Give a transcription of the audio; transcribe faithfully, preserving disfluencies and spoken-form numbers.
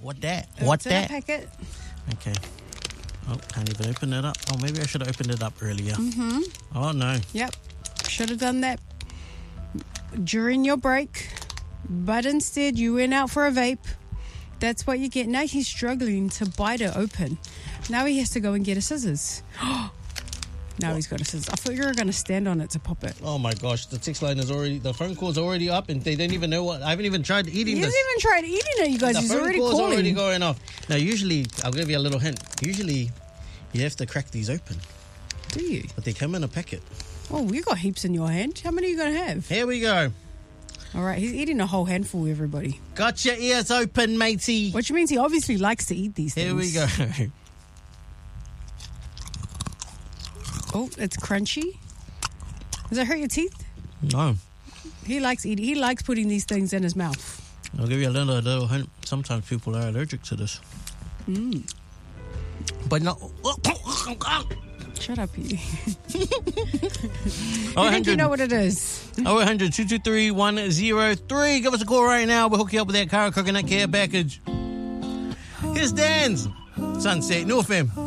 What that? What It's in that? a packet. Okay. Oh, can't even open it up. Oh, maybe I should have opened it up earlier. Mm-hmm. Oh, no. Yep. Should have done that during your break. But instead, you went out for a vape. That's what you get. Now he's struggling to bite it open. Now he has to go and get a scissors. Now what? He's got a scissors. I thought you were going to stand on it to pop it. Oh, my gosh. The text line is already... The phone call's already up and they don't even know what... I haven't even tried eating he this. He hasn't even tried eating it, you guys. The he's phone already call's calling. already going off. Now, usually... I'll give you a little hint. Usually, you have to crack these open. Do you? But they come in a packet. Oh, you got heaps in your hand. How many are you going to have? Here we go. All right, he's eating a whole handful, everybody. Got your ears open, matey. Which means he obviously likes to eat these things. Here we go. Oh, it's crunchy. Does it hurt your teeth? No. He likes eating. He likes putting these things in his mouth. I'll give you a little, a little hint. Sometimes people are allergic to this. Mm. But no. Shut up, you. oh, you think you know what it is. oh, eight hundred, two two three, one oh three. Give us a call right now. We'll hook you up with that Cara Coconut Care package. Here's Dan's Sunset North End.